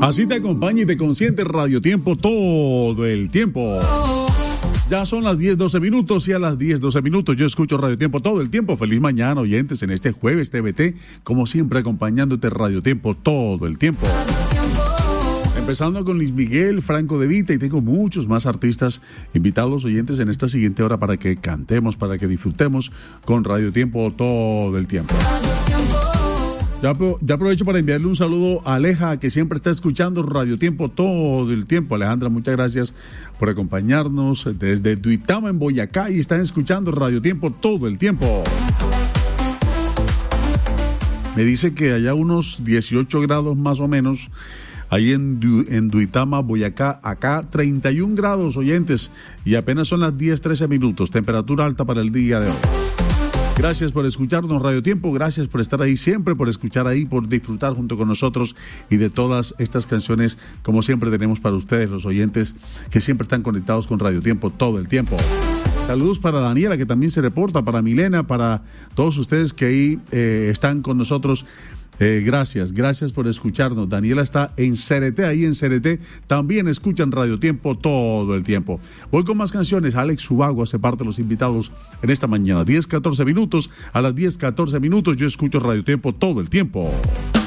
Así te acompaña y te consiente Radio Tiempo todo el tiempo. Ya son las 10:12 minutos y a las 10:12 minutos yo escucho Radio Tiempo todo el tiempo. Feliz mañana, oyentes, en este jueves TVT, como siempre acompañándote Radio Tiempo todo el tiempo. Empezando con Luis Miguel, Franco De Vita, y tengo muchos más artistas invitados, oyentes, en esta siguiente hora para que cantemos, para que disfrutemos con Radio Tiempo todo el tiempo. Ya aprovecho para enviarle un saludo a Aleja, que siempre está escuchando Radio Tiempo todo el tiempo. Alejandra, muchas gracias por acompañarnos desde Duitama, en Boyacá, y están escuchando Radio Tiempo todo el tiempo. Me dice que allá unos 18 grados más o menos, ahí en Duitama, Boyacá. Acá 31 grados, oyentes, y apenas son las 10:13 minutos, temperatura alta para el día de hoy. Gracias por escucharnos, Radio Tiempo. Gracias por estar ahí siempre, por escuchar ahí, por disfrutar junto con nosotros y de todas estas canciones, como siempre tenemos para ustedes, los oyentes que siempre están conectados con Radio Tiempo todo el tiempo. Saludos para Daniela, que también se reporta, para Milena, para todos ustedes que ahí están con nosotros. Gracias por escucharnos. Daniela está en Cereté, ahí en Cereté también escuchan Radio Tiempo todo el tiempo. Voy con más canciones. Alex Subago hace parte de los invitados en esta mañana. 10:14 minutos. A las 10:14 minutos yo escucho Radio Tiempo todo el tiempo.